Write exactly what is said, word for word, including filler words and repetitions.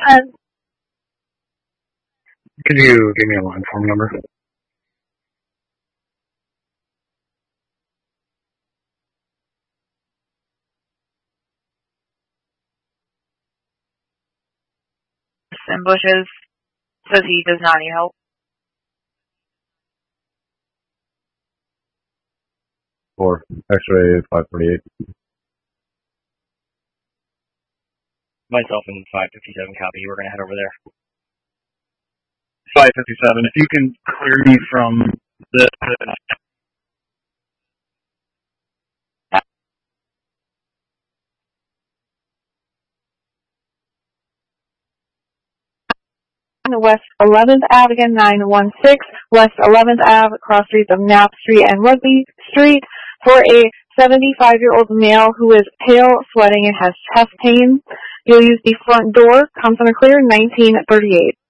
ten. Could you give me a line form number? In bushes. Says he does not need help. Four. X-ray five forty-eight. Myself and five fifty-seven copy. We're going to head over there. five fifty-seven. If you can clear me from the... West eleventh Avenue, again, nine one six, West eleventh Avenue, cross streets of Knapp Street and Rugby Street, for a seventy-five-year-old male who is pale, sweating, and has chest pain. You'll use the front door, comes under clear, nineteen thirty-eight.